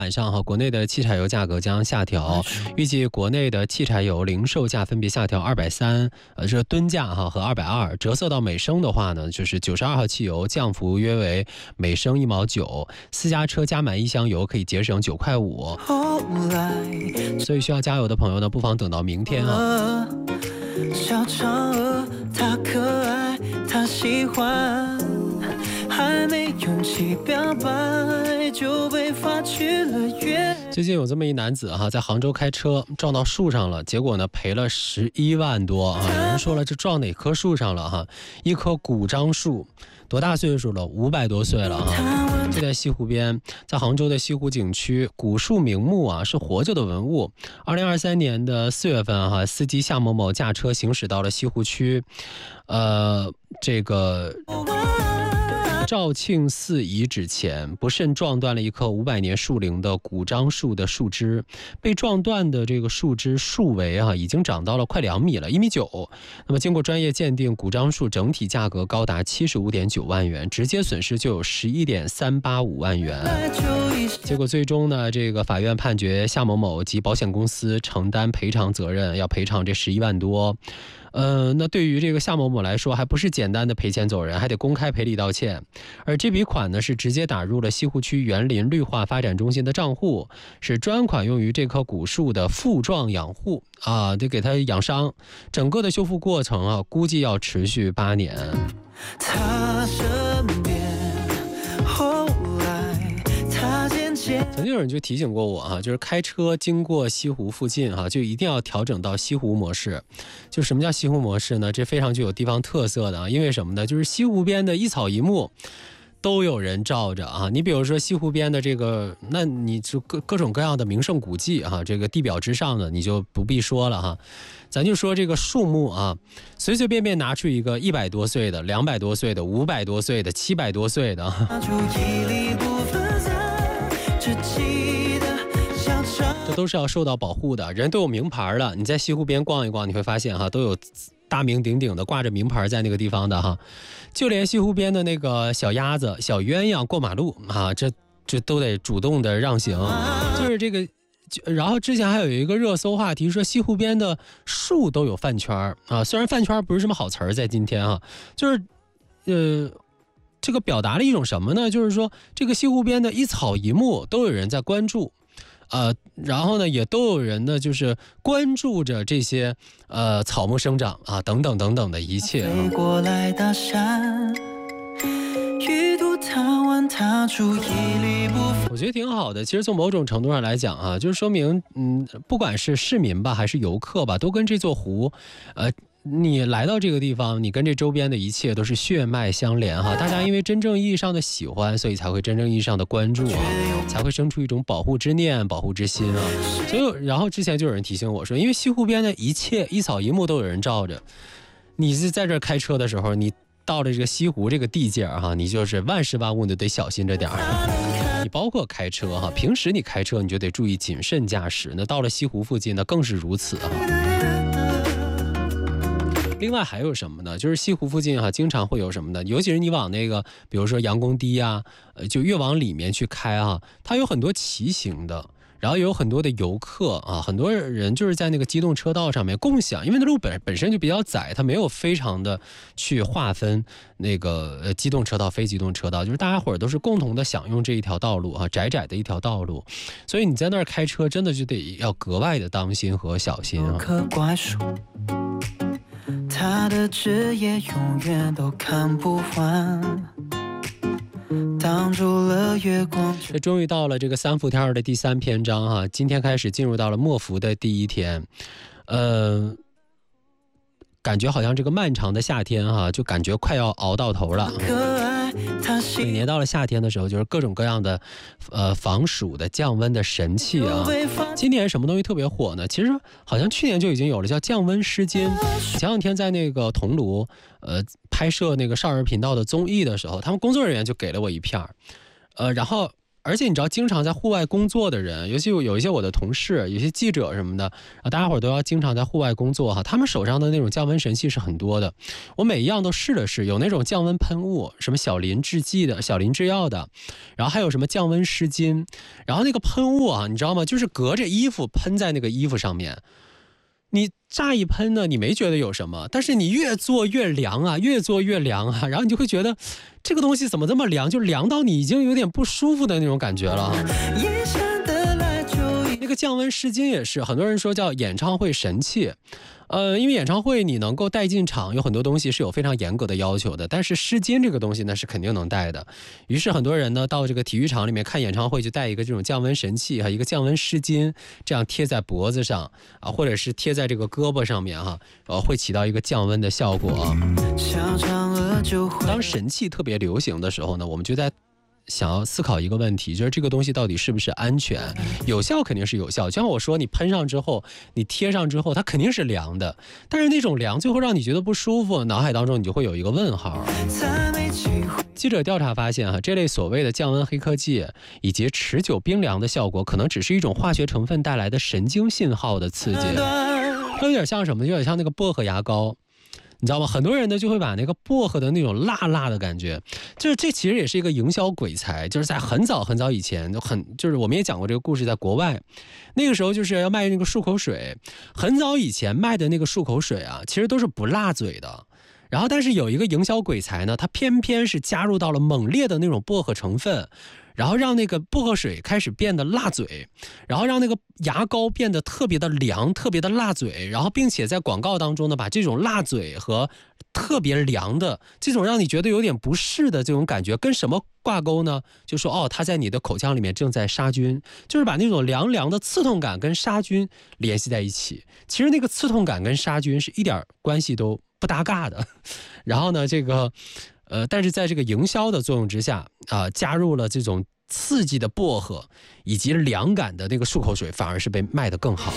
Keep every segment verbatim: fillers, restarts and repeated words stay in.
晚上哈，国内的汽柴油价格将下调，预计国内的汽柴油零售价分别下调二百三，呃，这吨价哈和二百二，折算到每升的话呢，就是九十二号汽油降幅约为每升一毛九，私家车加满一箱油可以节省九块五。所以需要加油的朋友呢，不妨等到明天啊。小嫦娥，她可爱，她喜欢。还没勇气表白就被发去了约。最近有这么一男子哈，在杭州开车撞到树上了，结果呢赔了十一万多啊！有人说了，这撞哪棵树上了哈？一棵古樟树，多大岁数了？五百多岁了哈！就在西湖边，在杭州的西湖景区，古树名木啊是活着的文物。二零二三年的四月份哈，司机夏某某驾车行驶到了西湖区，呃，这个。肇庆寺遗址前不慎撞断了一棵五百年树龄的古樟树的树枝，被撞断的这个树枝树围啊已经长到了快两米了，一米九。那么经过专业鉴定，古樟树整体价格高达七十五点九万元，直接损失就有十一点三八五万元。结果最终呢，这个法院判决夏某某及保险公司承担赔偿责任，要赔偿这十一万多。呃，那对于这个夏某某来说，还不是简单的赔钱走人，还得公开赔礼道歉。而这笔款呢，是直接打入了西湖区园林绿化发展中心的账户，是专款用于这棵古树的复壮养护啊，得给它养伤。整个的修复过程啊，估计要持续八年。他身边后来他渐渐曾经有人就提醒过我啊，就是开车经过西湖附近啊，就一定要调整到西湖模式。就什么叫西湖模式呢？这非常具有地方特色的啊，因为什么呢？就是西湖边的一草一木都有人照着啊。你比如说西湖边的这个，那你就各各种各样的名胜古迹啊，这个地表之上的你就不必说了哈。咱就说这个树木啊，随随便便拿出一个一百多岁的、两百多岁的、五百多岁的、七百多岁的。这都是要受到保护的，人都有名牌了。你在西湖边逛一逛，你会发现哈，都有大名鼎鼎的挂着名牌在那个地方的哈。就连西湖边的那个小鸭子、小鸳鸯过马路啊，这这都得主动的让行。就是这个，然后之前还有一个热搜话题说，西湖边的树都有饭圈啊。虽然饭圈不是什么好词儿，在今天啊，就是呃。这个表达了一种什么呢？就是说，这个西湖边的一草一木都有人在关注，呃，然后呢，也都有人呢，就是关注着这些呃草木生长啊，等等等等的一切、啊。我觉得挺好的。其实从某种程度上来讲啊，就是说明，嗯，不管是市民吧，还是游客吧，都跟这座湖，呃。你来到这个地方，你跟这周边的一切都是血脉相连哈。大家因为真正意义上的喜欢，所以才会真正意义上的关注啊，才会生出一种保护之念、保护之心啊。所以，然后之前就有人提醒我说，因为西湖边的一切一草一木都有人照着，你是在这开车的时候，你到了这个西湖这个地界哈，你就是万事万物都得小心着点儿。你包括开车哈，平时你开车你就得注意谨慎驾驶，那到了西湖附近呢，更是如此啊。另外还有什么呢？就是西湖附近哈、啊，经常会有什么呢？尤其是你往那个，比如说杨公堤呀、啊，呃，就越往里面去开啊，它有很多骑行的，然后有很多的游客啊，很多人就是在那个机动车道上面共享，因为那路本本身就比较窄，它没有非常的去划分那个呃机动车道、非机动车道，就是大家伙儿都是共同的享用这一条道路啊，窄窄的一条道路，所以你在那儿开车真的就得要格外的当心和小心啊。他的枝叶永远都看不完，挡住了月光。这终于到了这个三伏天的第三篇章哈、啊，今天开始进入到了末伏的第一天，呃，感觉好像这个漫长的夏天哈、啊，就感觉快要熬到头了。每年到了夏天的时候，就是各种各样的呃防暑的降温的神器啊。今年什么东西特别火呢？其实好像去年就已经有了，叫降温湿巾。前两天在那个桐庐呃拍摄那个少儿频道的综艺的时候，他们工作人员就给了我一片儿，呃，然后而且你知道，经常在户外工作的人，尤其有一些我的同事，有些记者什么的啊，大家伙都要经常在户外工作哈，他们手上的那种降温神器是很多的。我每一样都试了试，有那种降温喷雾，什么小林制剂的、小林制药的，然后还有什么降温湿巾，然后那个喷雾啊，你知道吗？就是隔着衣服喷在那个衣服上面。你乍一喷呢，你没觉得有什么，但是你越做越凉啊，越做越凉啊，然后你就会觉得这个东西怎么这么凉，就凉到你已经有点不舒服的那种感觉了。那个降温湿巾也是，很多人说叫演唱会神器，呃，因为演唱会你能够带进场，有很多东西是有非常严格的要求的，但是湿巾这个东西呢是肯定能带的。于是很多人呢到这个体育场里面看演唱会，就带一个这种降温神器哈，一个降温湿巾，这样贴在脖子上啊，或者是贴在这个胳膊上面哈，呃，会起到一个降温的效果啊。当神器特别流行的时候呢，我们就在想要思考一个问题，就是这个东西到底是不是安全？有效肯定是有效，就像我说，你喷上之后，你贴上之后，它肯定是凉的，但是那种凉最后让你觉得不舒服，脑海当中你就会有一个问号。记者调查发现哈，这类所谓的降温黑科技以及持久冰凉的效果，可能只是一种化学成分带来的神经信号的刺激。它有点像什么？有点像那个薄荷牙膏。你知道吗？很多人呢就会把那个薄荷的那种辣辣的感觉，就是这其实也是一个营销鬼才，就是在很早很早以前，很就是我们也讲过这个故事，在国外，那个时候就是要卖那个漱口水，很早以前卖的那个漱口水啊，其实都是不辣嘴的。然后，但是有一个营销鬼才呢，他偏偏是加入到了猛烈的那种薄荷成分。然后让那个薄荷水开始变得辣嘴，然后让那个牙膏变得特别的凉，特别的辣嘴，然后并且在广告当中呢，把这种辣嘴和特别凉的这种让你觉得有点不适的这种感觉跟什么挂钩呢？就说哦，它在你的口腔里面正在杀菌，就是把那种凉凉的刺痛感跟杀菌联系在一起。其实那个刺痛感跟杀菌是一点关系都不搭嘎的。然后呢，这个。呃，但是在这个营销的作用之下啊、呃，加入了这种刺激的薄荷以及凉感的那个漱口水，反而是被卖得更好。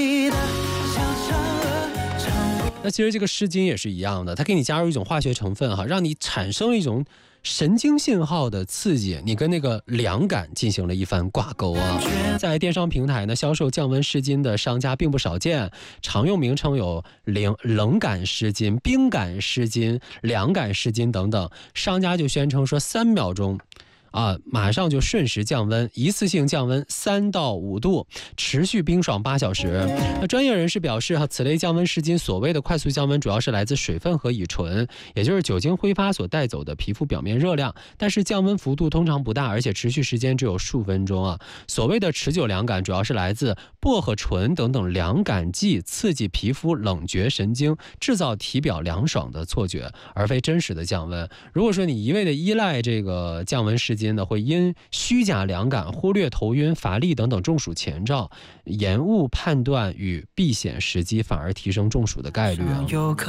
那其实这个湿巾也是一样的，它给你加入一种化学成分哈，让你产生一种神经信号的刺激，你跟那个凉感进行了一番挂钩啊。在电商平台呢，销售降温湿巾的商家并不少见，常用名称有冷冷感湿巾、冰感湿巾、凉感湿巾等等。商家就宣称说，三秒钟。啊，马上就瞬时降温，一次性降温三到五度，持续冰爽八小时。那专业人士表示哈，此类降温湿巾所谓的快速降温，主要是来自水分和乙醇，也就是酒精挥发所带走的皮肤表面热量。但是降温幅度通常不大，而且持续时间只有数分钟啊。所谓的持久凉感，主要是来自薄荷醇等等凉感剂刺激皮肤冷觉神经，制造体表凉爽的错觉，而非真实的降温。如果说你一味的依赖这个降温湿巾，会因虚假凉感、忽略头晕、乏力等等中暑前兆，延误判断与避险时机，反而提升中暑的概率啊。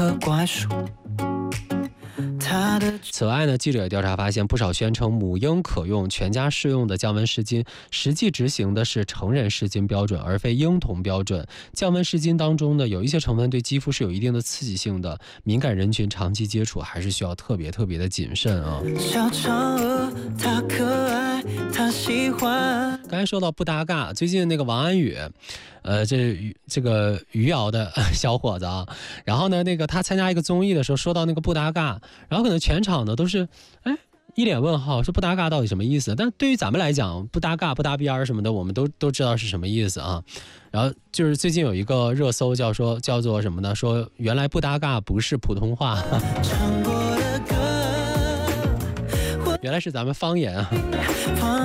此外呢，记者调查发现，不少宣称母婴可用、全家适用的降温湿巾，实际执行的是成人湿巾标准，而非婴童标准。降温湿巾当中呢，有一些成分对肌肤是有一定的刺激性的，敏感人群长期接触还是需要特别特别的谨慎啊。小嫦娥她可爱，她喜欢。刚才说到不搭嘎，最近那个王安宇，呃，这这个余姚的小伙子啊，然后呢，那个他参加一个综艺的时候说到那个不搭嘎，然后可能全场呢都是哎一脸问号，说不搭嘎到底什么意思？但对于咱们来讲，不搭嘎、不搭边什么的，我们都都知道是什么意思啊。然后就是最近有一个热搜叫说叫做什么呢？说原来不搭嘎不是普通话，原来是咱们方言啊。